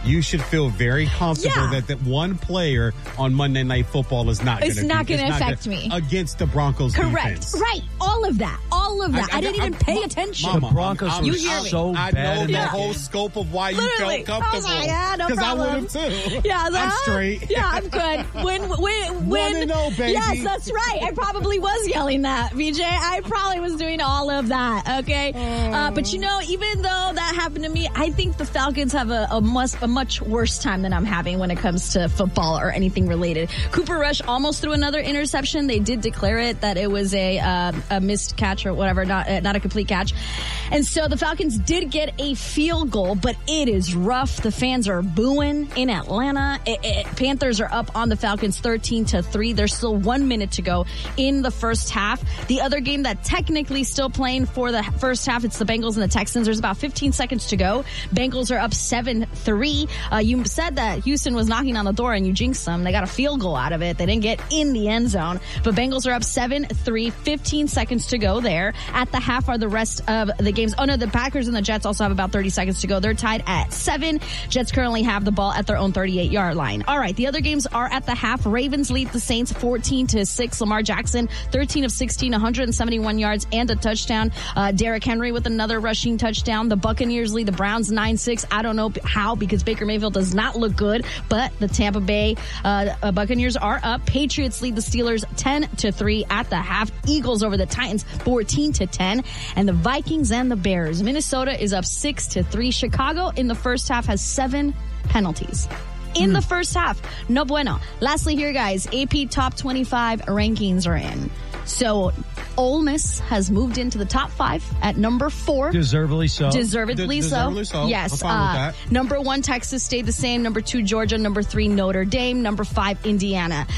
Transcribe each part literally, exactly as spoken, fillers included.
you should feel very comfortable Yeah. that that one player on Monday Night Football is not going It's to not gonna affect me. against the Broncos Correct. defense. Right. All of that. All of that. I, I- I- didn't even I- pay Ma- attention. Mama, The Broncos I'm- were I'm- You hear me? so I bad know in the that whole game. scope of why you Literally. felt I was comfortable. like, yeah, no Because I problem. would have too. Yeah, I'm that- straight. Yeah, I'm good. When, when, when. Wanna know, baby. Yes, that's right. I probably was yelling that, V J. I probably was doing all of that. Okay, uh, but you know, even though that happened to me, I think the Falcons have a, a, must, a much worse time than I'm having when it comes to football or anything related. Cooper Rush almost threw another interception. They did declare it that it was a uh, a missed catch or whatever, not uh, not a complete catch. And so the Falcons did get a field goal, but it is rough. The fans are booing in Atlanta. It, it, Panthers are up on the Falcons thirteen to three. There's still one minute to go in the first half. The other game that technically still playing for the first half, it's the Bengals and the Texans. There's about fifteen seconds to go. Bengals are up seven three. Uh, you said that Houston was knocking on the door and you jinxed them. They got a field goal out of it. They didn't get in the end zone. But Bengals are up seven three. fifteen seconds to go there. At the half are the rest of the games. Oh, no, the Packers and the Jets also have about thirty seconds to go. They're tied at seven. Jets currently have the ball at their own thirty-eight-yard line. All right, the other games are at the half. Ravens lead the Saints fourteen to six. Lamar Jackson, thirteen of sixteen, one hundred seventy-one yards and a touchdown. Uh, Derrick Henry with another rushing touchdown. The Buccaneers lead the Browns nine six. I don't know how because Baker Mayfield does not look good, but the Tampa Bay uh, Buccaneers are up. Patriots lead the Steelers ten to three at the half. Eagles over the Titans fourteen to ten. And the Vikings and the Bears. Minnesota is up six to three. Chicago in the first half has seven penalties. In the first half. No bueno. Lastly here, guys, A P Top twenty-five rankings are in. So Ole Miss has moved into the top five at number four. Deservedly so. Deservedly, De- so. deservedly so. Yes. I'm fine with that. Number one, Texas stayed the same. Number two, Georgia. Number three, Notre Dame. Number five, Indiana.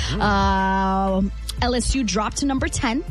Uh, L S U dropped to number ten.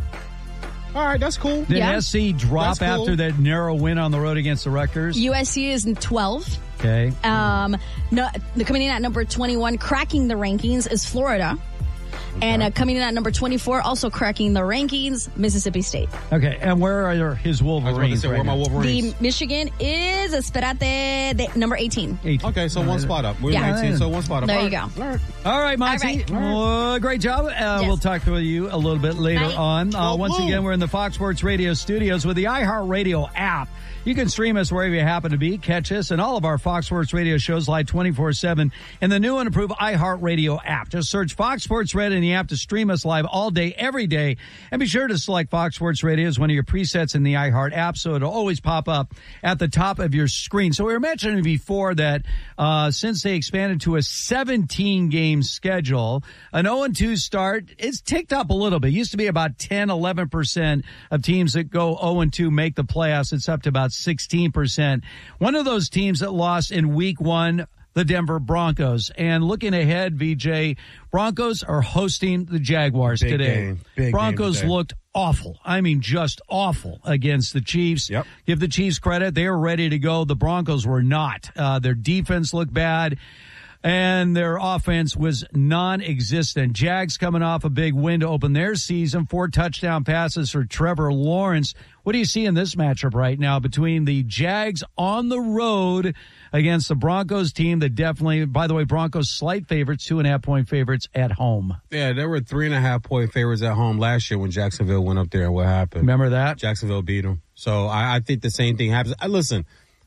All right, that's cool. Did Yeah. S C drop That's cool. after that narrow win on the road against the Rutgers? U S C is in twelve. Okay. Um, no, coming in at number twenty-one, cracking the rankings, is Florida. And uh, coming in at number twenty-four, also cracking the rankings, Mississippi State. Okay, and where are his I was about to Wolverines say, right where are my now? Wolverines? The Michigan is, esperate, the, number eighteen. Eight. Okay, so one spot up. We're Yeah. nineteen, so one spot up. There All you right. go. All right. All right, Monty. All right. Uh, great job. Uh, We'll talk with you a little bit later Bye. on. Uh, Well, once blue. again, we're in the Fox Sports Radio studios with the iHeartRadio app. You can stream us wherever you happen to be. Catch us and all of our Fox Sports Radio shows live twenty-four seven in the new and improved iHeartRadio app. Just search Fox Sports Red in the app to stream us live all day, every day. And be sure to select Fox Sports Radio as one of your presets in the iHeart app so it'll always pop up at the top of your screen. So we were mentioning before that uh, since they expanded to a seventeen-game schedule, an oh and two start, it's ticked up a little bit. It used to be about ten, eleven percent of teams that go oh and two make the playoffs. It's up to about sixteen percent. One of those teams that lost in week one, the Denver Broncos. And looking ahead, V J, Broncos are hosting the Jaguars Big today. game. Big Broncos game today. looked awful. I mean, just awful against the Chiefs. Yep. Give the Chiefs credit. They were ready to go. The Broncos were not. Uh, their defense looked bad. And their offense was non-existent. Jags coming off a big win to open their season. Four touchdown passes for Trevor Lawrence. What do you see in this matchup right now between the Jags on the road against the Broncos team that definitely, by the way, Broncos slight favorites, two and a half point favorites at home. Yeah, there were three and a half point favorites at home last year when Jacksonville went up there, and what happened? Remember that? Jacksonville beat them. So I, I think the same thing happens. I, listen,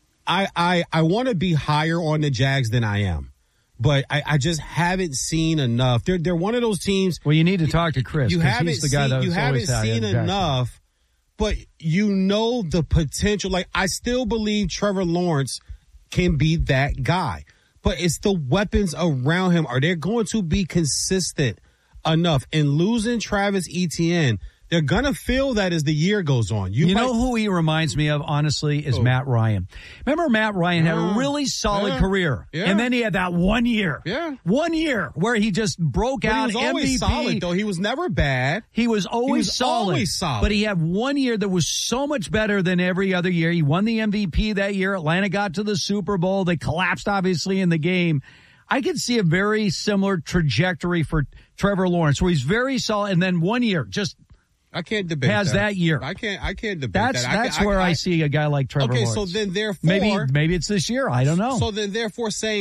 I I, I want to be higher on the Jags than I am. But I, I just haven't seen enough. They're they're one of those teams. Well, you need to talk to Chris. You 'cause haven't he's the guy seen that you was haven't always out seen in Jackson. enough, but you know the potential. Like I still believe Trevor Lawrence can be that guy, but it's the weapons around him. Are they going to be consistent enough? And losing Travis Etienne, they're gonna feel that as the year goes on. You, You might, know who he reminds me of, honestly, is Who? Matt Ryan. Remember Matt Ryan had a Yeah. really solid Yeah. career. Yeah. And then he had that one year. Yeah. One year where he just broke But he out was always M V P. solid though. He was never bad. He was always was solid. always solid. But he had one year that was so much better than every other year. He won the M V P that year. Atlanta got to the Super Bowl. They collapsed, obviously, in the game. I could see a very similar trajectory for Trevor Lawrence, where he's very solid, and then one year just I can't debate has that. that year. I can't. I can't debate That's that. I that's can- where I, I see a guy like Trevor Okay, Lawrence. so then therefore, maybe maybe it's this year. I don't know. So then therefore saying